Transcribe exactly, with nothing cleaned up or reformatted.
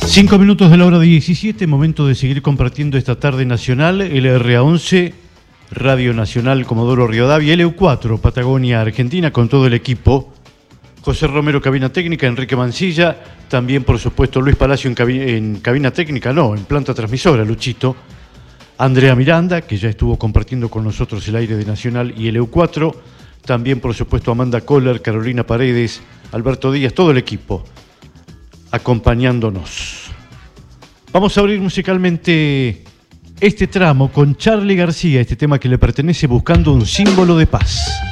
Cinco minutos de la hora diecisiete, momento de seguir compartiendo esta tarde nacional, L R A once, Radio Nacional Comodoro Rivadavia, L U cuatro, Patagonia, Argentina, con todo el equipo. José Romero, cabina técnica, Enrique Mancilla, también por supuesto Luis Palacio en cabina, en cabina técnica, no, en planta transmisora, Luchito. Andrea Miranda, que ya estuvo compartiendo con nosotros el aire de Nacional y L U cuatro. También por supuesto Amanda Kohler, Carolina Paredes, Alberto Díaz, todo el equipo acompañándonos. Vamos a abrir musicalmente este tramo con Charly García, este tema que le pertenece, Buscando un símbolo de paz.